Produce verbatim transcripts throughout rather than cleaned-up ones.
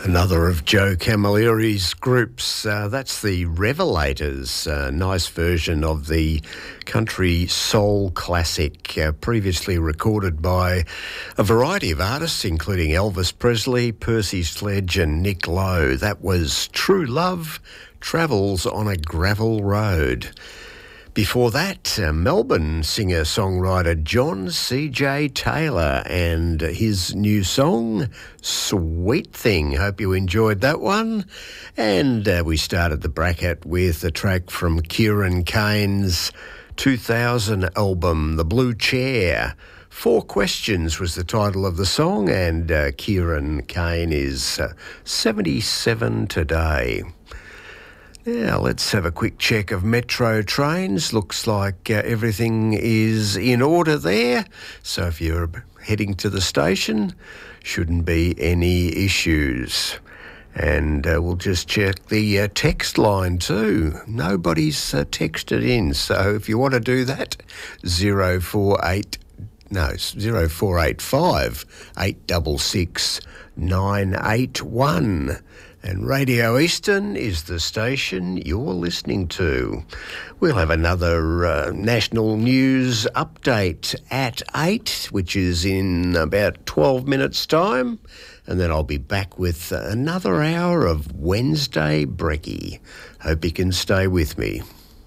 Another of Joe Camilleri's groups, uh, that's the Revelators, a nice version of the country soul classic, uh, previously recorded by a variety of artists, including Elvis Presley, Percy Sledge and Nick Lowe. That was True Love Travels on a Gravel Road. Before that, uh, Melbourne singer-songwriter John C J Taylor and his new song, Sweet Thing. Hope you enjoyed that one. And uh, we started the bracket with a track from Kieran Kane's two thousand album, The Blue Chair. Four Questions was the title of the song, and uh, Kieran Kane is uh, seventy-seven today. Now, let's have a quick check of metro trains. Looks like uh, everything is in order there. So if you're heading to the station, shouldn't be any issues. And uh, we'll just check the uh, text line too. Nobody's uh, texted in. So if you want to do that, zero four eight No, zero four eight five eight six six nine eight one. And Radio Eastern is the station you're listening to. We'll have another uh, national news update at eight, which is in about twelve minutes' time. And then I'll be back with another hour of Wednesday Brekkie. Hope you can stay with me.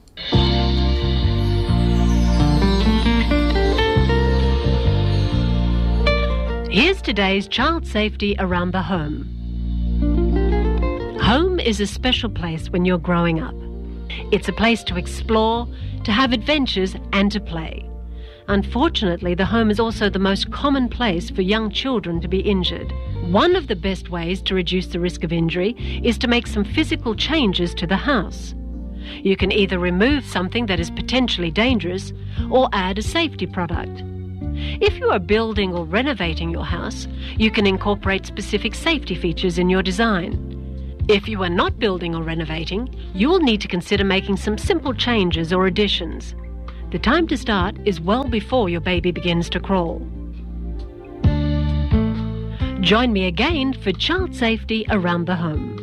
Here's today's child safety around the home. Home is a special place when you're growing up. It's a place to explore, to have adventures and to play. Unfortunately, the home is also the most common place for young children to be injured. One of the best ways to reduce the risk of injury is to make some physical changes to the house. You can either remove something that is potentially dangerous or add a safety product. If you are building or renovating your house, you can incorporate specific safety features in your design. If you are not building or renovating, you will need to consider making some simple changes or additions. The time to start is well before your baby begins to crawl. Join me again for child safety around the home.